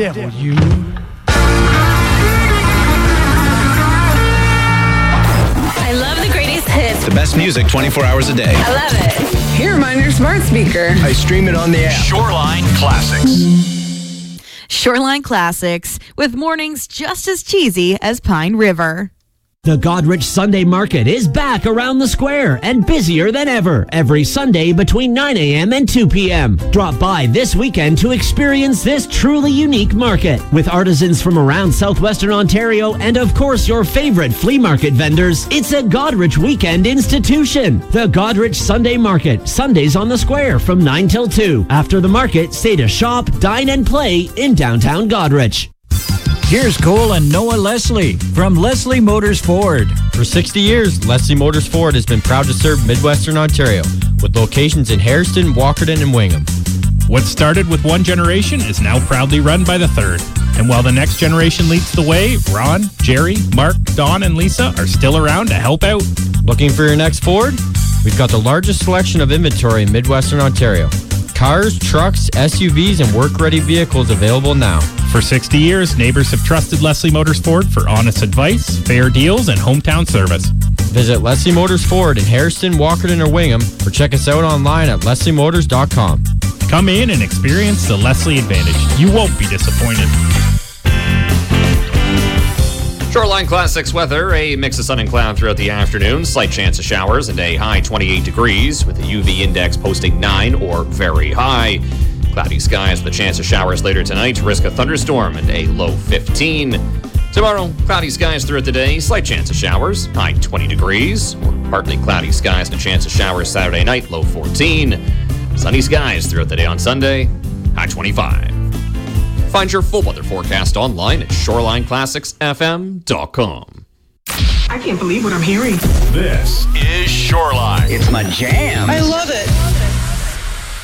devil, you. I love the greatest hits. The best music 24 hours a day. I love it. Hear 'em on your smart speaker. I stream it on the app. Shoreline Classics. Shoreline Classics, with mornings just as cheesy as Pine River. The Godrich Sunday Market is back around the square and busier than ever every Sunday between 9 a.m. and 2 p.m. Drop by this weekend to experience this truly unique market with artisans from around southwestern Ontario and, of course, your favorite flea market vendors. It's a Godrich weekend institution. The Godrich Sunday Market, Sundays on the square from 9 till 2. After the market, stay to shop, dine, and play in downtown Godrich. Here's Cole and Noah Leslie from Leslie Motors Ford. For 60 years, Leslie Motors Ford has been proud to serve Midwestern Ontario with locations in Hairston, Walkerton, and Wingham. What started with one generation is now proudly run by the third. And while the next generation leads the way, Ron, Jerry, Mark, Don, and Lisa are still around to help out. Looking for your next Ford? We've got the largest selection of inventory in Midwestern Ontario. Cars, trucks, SUVs, and work-ready vehicles available now. For 60 years, neighbors have trusted Leslie Motors Ford for honest advice, fair deals, and hometown service. Visit Leslie Motors Ford in Hairston, Walkerton, or Wingham, or check us out online at lesliemotors.com. Come in and experience the Leslie Advantage. You won't be disappointed. Shoreline Classics weather, a mix of sun and cloud throughout the afternoon, slight chance of showers, and a high 28 degrees with a UV index posting 9 or very high. Cloudy skies with a chance of showers later tonight, risk of thunderstorm, and a low 15. Tomorrow, cloudy skies throughout the day, slight chance of showers, high 20 degrees, or partly cloudy skies and a chance of showers Saturday night, low 14. Sunny skies throughout the day on Sunday, high 25. Find your full weather forecast online at shorelineclassicsfm.com. I can't believe what I'm hearing. This is Shoreline. It's my jam. I love it.